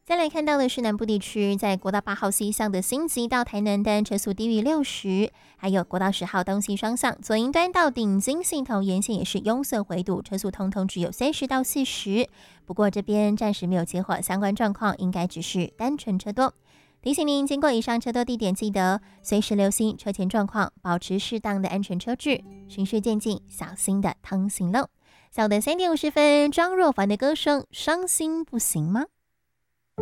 再来看到的是南部地区，在国道8号西向的新集到台南端车速低于60，还有国道10号东西双向左营端到顶金系统沿线也是拥塞回堵，车速通通只有30到40。不过这边暂时没有接获相关状况，应该只是单纯车多。提醒您，经过以上车多地点，记得随时留心车前状况，保持适当的安全车距，循序渐进，小心的通行喽。下午的3点50分，张若凡的歌声《伤心不行吗》。